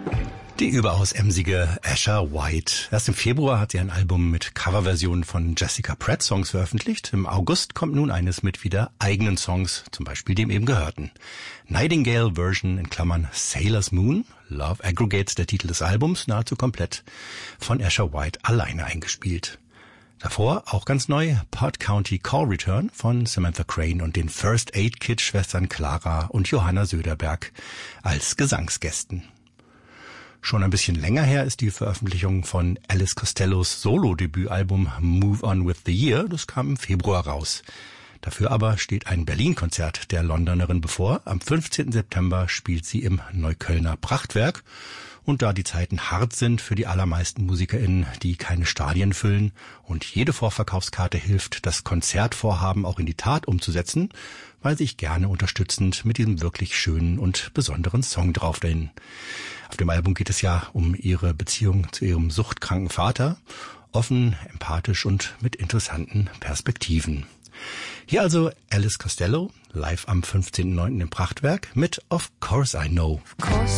Die überaus emsige Asher White. Erst im Februar hat sie ein Album mit Coverversionen von Jessica Pratt Songs veröffentlicht. Im August kommt nun eines mit wieder eigenen Songs, zum Beispiel dem eben gehörten. Nightingale Version in Klammern Sailor's Moon, Love Aggregates, der Titel des Albums, nahezu komplett von Asher White alleine eingespielt. Davor, auch ganz neu, Pod County Call Return von Samantha Crane und den First Aid Kit Schwestern Clara und Johanna Söderberg als Gesangsgästen. Schon ein bisschen länger her ist die Veröffentlichung von Alice Costellos Solo-Debütalbum Move On With The Year. Das kam im Februar raus. Dafür aber steht ein Berlin-Konzert der Londonerin bevor. Am 15. September spielt sie im Neuköllner Prachtwerk. Und da die Zeiten hart sind für die allermeisten MusikerInnen, die keine Stadien füllen und jede Vorverkaufskarte hilft, das Konzertvorhaben auch in die Tat umzusetzen, weise ich gerne unterstützend mit diesem wirklich schönen und besonderen Song drauf dahin. Auf dem Album geht es ja um ihre Beziehung zu ihrem suchtkranken Vater, offen, empathisch und mit interessanten Perspektiven. Hier also Alice Costello, live am 15.09. im Prachtwerk mit Of Course I Know.